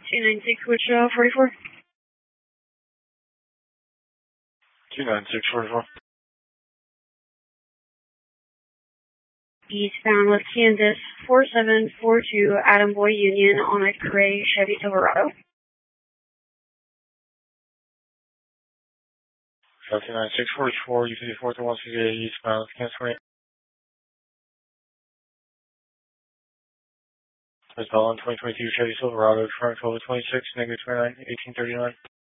296, which 44? 29644. Eastbound West Kansas, 4742 Adam Boy Union on a gray Chevy Silverado. 29644, U54 to 168 eastbound West Kansas 28. It's all in 2022 Chevy Silverado, current total 26, negative 29, 1839.